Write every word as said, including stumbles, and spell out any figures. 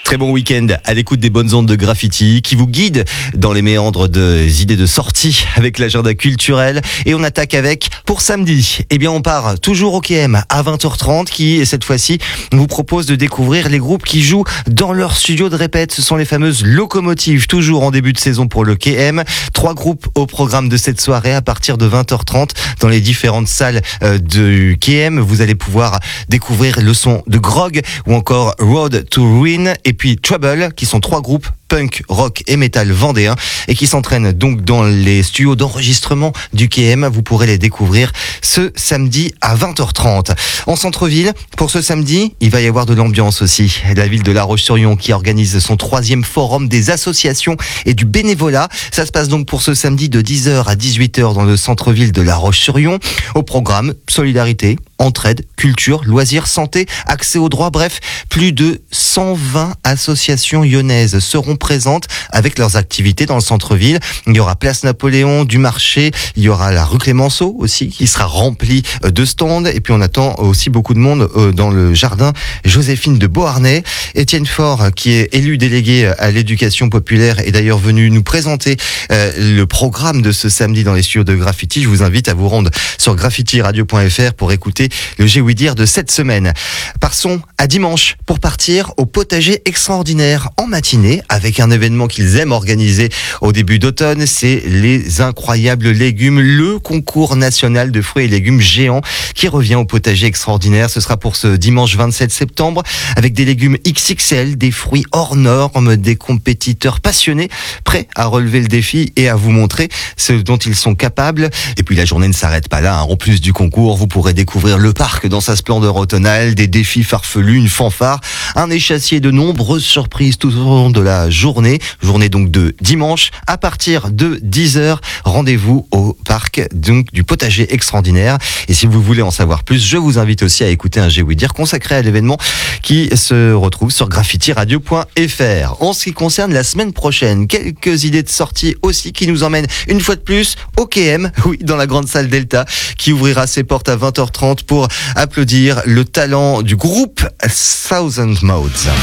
Très bon week-end à l'écoute des bonnes ondes de Graffiti qui vous guide dans les méandres des idées de sortie avec l'agenda culturel. Et on attaque avec, pour samedi, eh bien on part toujours au K M à vingt heures trente qui, cette fois-ci, vous propose de découvrir les groupes qui jouent dans leur studio de répète. Ce sont les fameuses locomotives, toujours en début de saison pour le K M. Trois groupes au programme de cette soirée à partir de vingt heures trente dans les différentes salles du K M. Vous allez pouvoir découvrir le son de Grog ou encore Road to Ruin et puis Trouble, qui sont trois groupes punk, rock et metal vendéens et qui s'entraînent donc dans les studios d'enregistrement du K M. Vous pourrez les découvrir ce samedi à vingt heures trente. En centre-ville, pour ce samedi, il va y avoir de l'ambiance aussi. La ville de La Roche-sur-Yon qui organise son troisième forum des associations et du bénévolat. Ça se passe donc pour ce samedi de dix heures à dix-huit heures dans le centre-ville de La Roche-sur-Yon. Au programme, solidarité, entraide, culture, loisirs, santé, accès aux droits, bref, plus de cent vingt associations lyonnaises seront présentes avec leurs activités dans le centre-ville. Il y aura Place Napoléon, du marché, il y aura la rue Clémenceau aussi qui sera remplie de stands et puis on attend aussi beaucoup de monde dans le jardin Joséphine de Beauharnais. Étienne Faure, qui est élu délégué à l'éducation populaire, est d'ailleurs venu nous présenter le programme de ce samedi dans les studios de Graffiti. Je vous invite à vous rendre sur graffiti radio point f r pour écouter le J'ai ouï dire de cette semaine. Passons à dimanche pour partir au potager extraordinaire en matinée avec un événement qu'ils aiment organiser au début d'automne. C'est les incroyables légumes, le concours national de fruits et légumes géants qui revient au potager extraordinaire. Ce sera pour ce dimanche vingt-sept septembre avec des légumes X X L, des fruits hors normes, des compétiteurs passionnés prêts à relever le défi et à vous montrer ce dont ils sont capables. Et puis la journée ne s'arrête pas là. En plus du concours, vous pourrez découvrir le parc dans sa splendeur automnale, des défis farfelus, une fanfare, un échassier de nombreuses surprises tout au long de la journée. Journée donc de dimanche à partir de dix heures. Rendez-vous au parc donc du potager extraordinaire. Et si vous voulez en savoir plus, je vous invite aussi à écouter un J'ai ouï dire consacré à l'événement qui se retrouve sur graffiti radio point f r. En ce qui concerne la semaine prochaine, quelques idées de sortie aussi qui nous emmènent une fois de plus au K M, oui, dans la grande salle Delta, qui ouvrira ses portes à vingt heures trente pour applaudir le talent du groupe Thousand Modes.